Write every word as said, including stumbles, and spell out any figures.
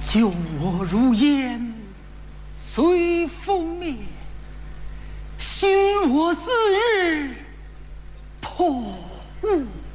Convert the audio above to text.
救我如烟，随风灭。心我似日破雾。